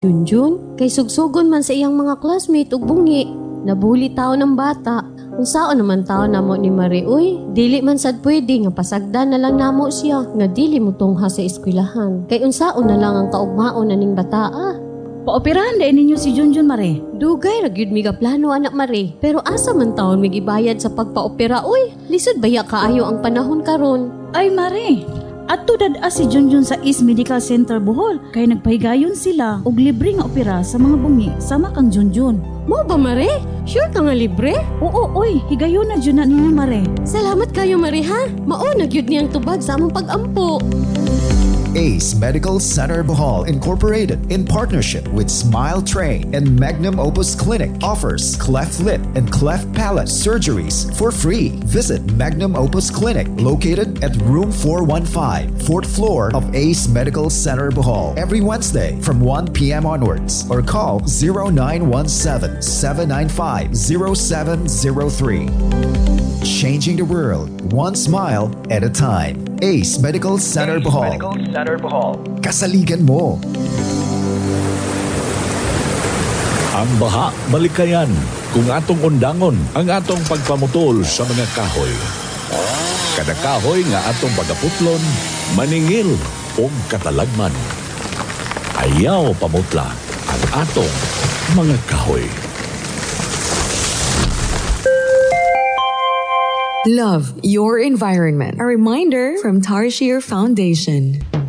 Junjun, kay sugsugon man sa iyang mga classmate ug bungi. Nabuli tao ng bata. Unsao naman tao namo ni Marie, uy? Dili man sad pwede nga pasagdan na lang namo siya nga dili mo tungha sa eskwelahan. Kay unsao na lang ang kaugmaon na ning bataa. Paoperahan din ninyo si Junjun, Mare. Dugay ra gyud mi plano anak Marie. Pero asa man taon mig ibayad sa pagpaopera, uy? Lisod baya kaayo ang panahon karon. Ay, Mare. Adto dad si Junjun sa East Medical Center Bohol kay nagpahigayon sila og libre nga opera sa mga bungi sama kang Junjun. Mo ba Marie? Sure ka nga libre? Oo, oy, higayon na jud na ninyo, Mare. Salamat kayo Marie ha. Mao na gyud niyang tubag sa among pag-ampo. Ace Medical Center Bohol Incorporated, in partnership with Smile Train and Magnum Opus Clinic, offers cleft lip and cleft palate surgeries for free. Visit Magnum Opus Clinic, located at room 415, 4th floor of Ace Medical Center Bohol, every Wednesday from 1 p.m. onwards, or call 0917-795-0703. Changing the world, one smile at a time. Ace Medical Center Bohol. Kasaligan mo. Ang baha balikayan kung atong undangon ang atong pagpamutol sa mga kahoy. Kada kahoy nga atong pagaputlon, maningil o katalagman. Ayaw pamutla ang atong mga kahoy. Love your environment. A reminder from Tarshir Foundation.